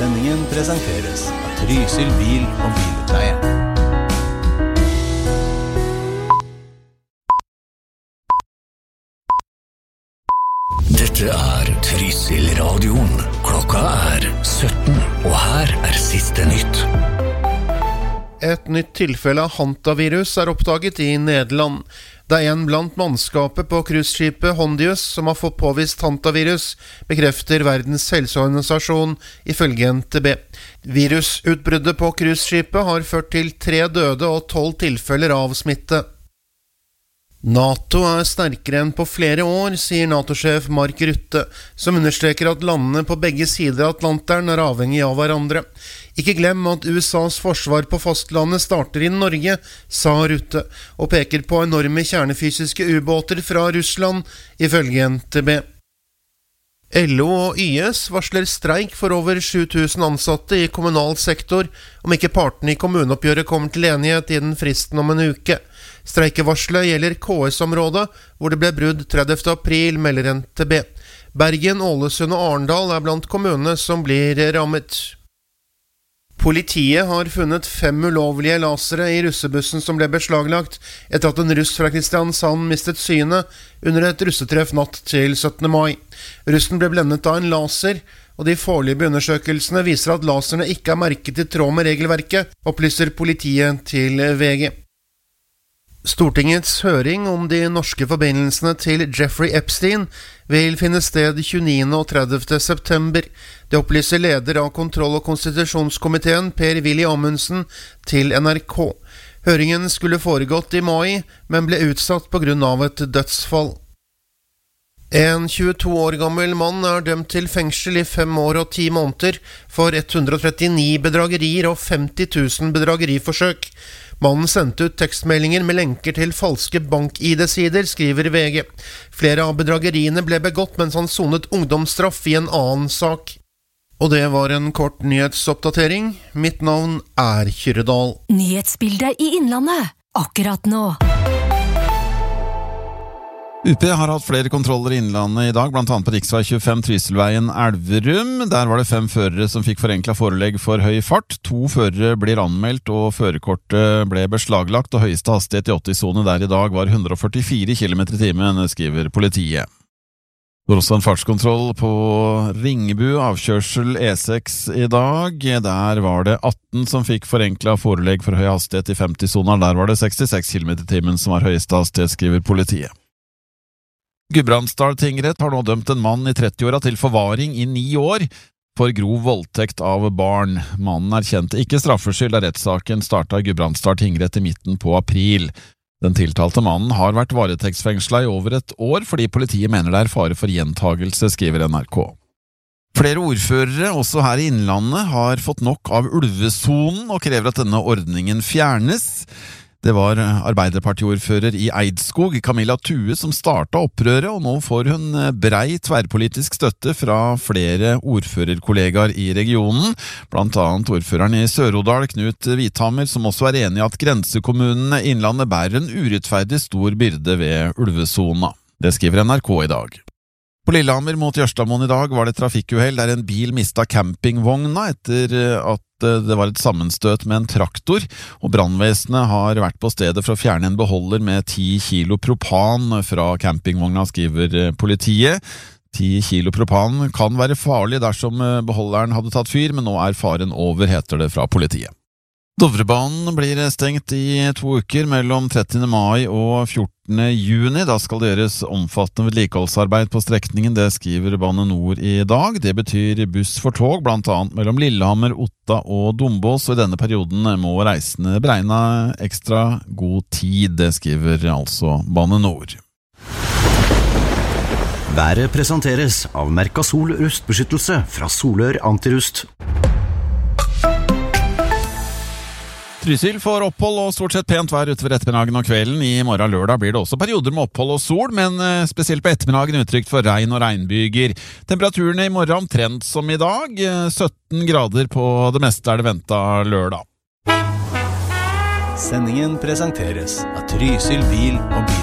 Sendingen presenteres av Trysil bil- og bilutleie. Dette Trysil radioen. Klokka 17, og her siste nytt. Et nytt tilfelle av hantavirus oppdaget i Nederland. Det en blant mannskapet på cruiseskipet Hondius som har fått påvist hantavirus, bekrefter Verdens helseorganisasjon ifølge NTB. Virusutbruddet på cruiseskipet har ført til 3 døde og 12 tilfeller av smitte. NATO sterkere enn på flere år, sier NATO-sjef Mark Rutte, som understreker at landene på begge sider av Atlanteren avhengig av hverandre. Ikke glem at USAs forsvar på fastlandet starter i Norge, sa Rutte, og peker på enorme kjernefysiske ubåter fra Russland, ifølge NTB. LO og YS varsler streik for over 7000 ansatte i kommunal sektor, om ikke partene i kommuneoppgjøret kommer til enighet innen fristen om en uke. Streikevarslet gjelder KS-området, hvor det ble brudd 30. april, melder NTB. Bergen, Ålesund og Arendal blant kommunene som blir rammet. Politiet har funnet 5 ulovlige lasere i russebussen som ble beslaglagt etter at en russ fra Kristiansand mistet synet under et russetreff natt til 17. mai. Russen ble blendet av en laser, og de foreløpige undersøkelsene viser at laserne ikke merket i tråd med regelverket, opplyser politiet til VG. Stortingets høring om de norske forbindelsene til Jeffrey Epstein vil finne sted 29. og 30. september. Det opplyser leder av kontroll- og konstitusjonskomiteen Per-Willy Amundsen til NRK. Høringen skulle foregått i mai, men ble utsatt på grunn av et dødsfall. En 22 år gammel mann dømt til fengsel i 5 år og 10 måneder for 139 bedragerier og 50 000 bedrageriforsøk. Mannen sendte ut tekstmeldinger med lenker til falske bank-ID-sider, skriver VG. Flere av bedrageriene ble begått mens han sonet ungdomsstraff i en annen sak. Og det var en kort nyhetsoppdatering. Mitt navn Kyrredal. Nyhetsbildet i Innlandet, akkurat nå. UP har hatt flere kontroller i Innlandet i dag, blant annet på riksvei 25 Trysilveien Elverum. Der var det 5 førere som fikk forenklet forelegg for høy fart. 2 førere blir anmeldt, og førerkortet ble beslaglagt, og høyeste hastighet i 80-sone der i dag var 144 km i timen, skriver politiet. Det var også en fartskontroll på Ringebu, avkjørsel E6 i dag. Der var det 18 som fikk forenklet forelegg for høy hastighet i 50-sonen. Der var det 66 km i timen som var høyeste hastighet, skriver politiet. Gudbrandsdal tingrett har nå dømt en mann i 30-åra til forvaring i 9 år for grov voldtekt av barn. Mannen erkjente ikke straffskyld da rettssaken startet i Gudbrandsdal tingrett i midten på april. Den tiltalte mannen har vært varetektsfengslet i over et år fordi politiet mener det fare for gjentagelse, skriver NRK. Flere ordførere, også her i Innlandet, har fått nok av ulvesonen og krever at denne ordningen fjernes. Det var Arbeiderpartiordfører i Eidskog, Camilla Thue, som startet opprøret, og nå får hun brei tverrpolitisk støtte fra flere ordførerkollegaer i regionen, blant annet ordføreren i Sør-Odal, Knut Hvithammer, som også enig i at grensekommunene i Innlandet bærer en urettferdig stor byrde ved ulvesona. Det skriver NRK i dag. På Lillehammer mot Jørstadmoen i dag var det trafikkuhell der en bil mistet campingvogna etter at det var et sammenstøt med en traktor, og brannvesenet har vært på stedet for å fjerne en beholder med 10 kilo propan fra campingvogna, skriver politiet. 10 kilo propan kan være farlig dersom beholderen hadde tatt fyr, men nå faren over, heter det fra politiet. Dovrebanen blir stengt i 2 uker mellom 30. mai og 14. juni. Da skal det gjøres omfattende vedlikeholdsarbeid på strekningen, det skriver Bane Nor i dag. Det betyr buss for tog, blant annet mellom Lillehammer, Otta og Dombås, og i denne perioden må reisende beregne ekstra god tid, det skriver altså Bane Nor. Været presenteres av Mercasol rustbeskyttelse fra Solør Antirust. Trysil får opphold og stort sett pent vær utover ettermiddagen og kvelden. I morgen lørdag blir det også perioder med opphold og sol, men spesielt på ettermiddagen utrygt for regn og regnbyger. Temperaturene i morgen omtrent som i dag. 17 grader på det meste det ventet lørdag. Sendingen presenteres av Trysil bil- og